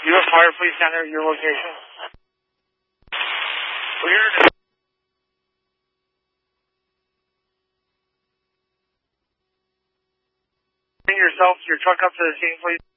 U.S. Fire Police Center, your location. Cleared. Bring yourself, your truck up to the scene, please.